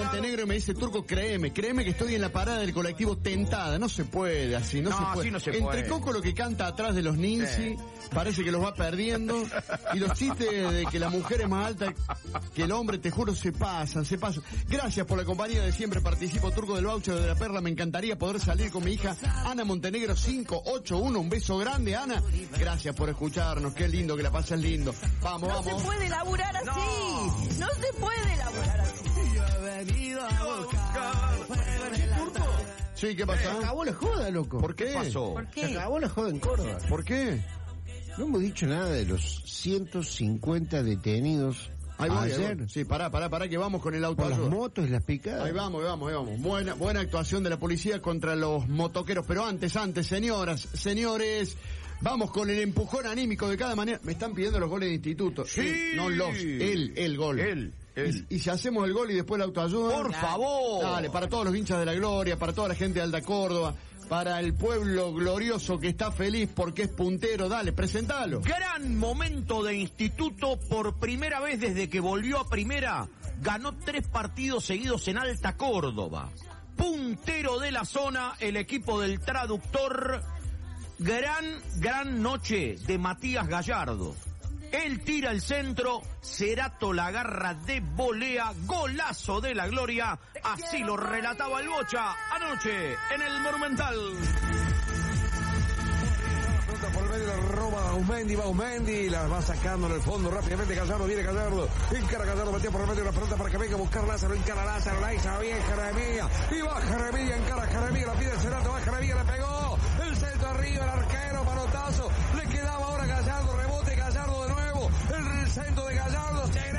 Montenegro y me dice, Turco, créeme que estoy en la parada del colectivo tentada. No se puede así, no se puede. Así no se Entre puede. Coco lo que canta atrás de los Ninzi, parece que los va perdiendo. Y los chistes de que la mujer es más alta que el hombre, te juro, se pasan. Gracias por la compañía de siempre. Participo, Turco, del voucher de la Perla. Me encantaría poder salir con mi hija Ana Montenegro 581. Un beso grande, Ana. Gracias por escucharnos. Qué lindo que la pases lindo. Vamos, No vamos. se puede laburar así. No se puede laburar así. Sí, ¿qué Se pasa? acabó la joda, loco. ¿Por qué? ¿Qué pasó? ¿Por Se qué? acabó la joda en Córdoba. ¿Por qué? No hemos dicho nada de los 150 detenidos Ahí voy, ahí ayer voy. Sí, pará, que vamos con el auto. por las motos y las picadas. Ahí vamos. Buena actuación de la policía contra los motoqueros. Pero antes, señoras, señores, vamos con el empujón anímico de cada manera. Me están pidiendo los goles de instituto. Sí. No el gol. Él. Y si hacemos el gol y después la autoayuda. Por favor. Dale, para todos los hinchas de la gloria, para toda la gente de Alta Córdoba, para el pueblo glorioso que está feliz porque es puntero. Dale, presentalo. Gran momento de instituto, por primera vez desde que volvió a primera, ganó 3 partidos seguidos en Alta Córdoba. Puntero de la zona, el equipo del traductor. Gran noche de Matías Gallardo. Él tira el centro, Cerato la agarra de volea, golazo de la gloria. Así lo relataba el Bocha anoche en el Monumental. Por el medio la roba Aumendi, la va sacando en el fondo rápidamente Gallardo, viene Gallardo, encara Gallardo, metía por el medio la pelota para que venga a buscar Lázaro, encara Lázaro, la hizo bien Jeremía, y va Jeremía, encara Jeremía, la pide Cerato, va Jeremía, le pegó, el centro arriba, el arquero, manotazo, le quedaba ahora Gallardo, rebote Gallardo de nuevo, el centro de Gallardo,